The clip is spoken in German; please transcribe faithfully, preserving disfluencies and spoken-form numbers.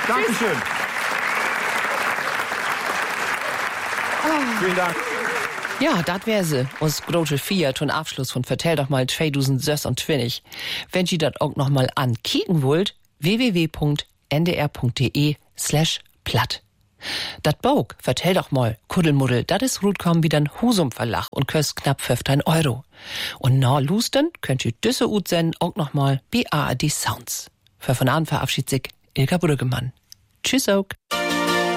Dankeschön. Oh. Vielen Dank. Ja, dat wär se. Uns große Vier zum Abschluss von Vertell doch mal zweitausendsechsundzwanzig. Wenn Sie dat auch noch mal ankicken wollt, w w w punkt n d r punkt d e slash platt. Dat Bog, vertell doch mal, Kuddelmuddel, dat is Rutkom wie ein Husum Verlag und köst knapp fünfzehn Euro. Und na lusten könnt ihr düsse ut senden auch noch mal bei A R D Sounds. Für von an verabschiedet sich Ilka Brüggemann. Tschüss auch.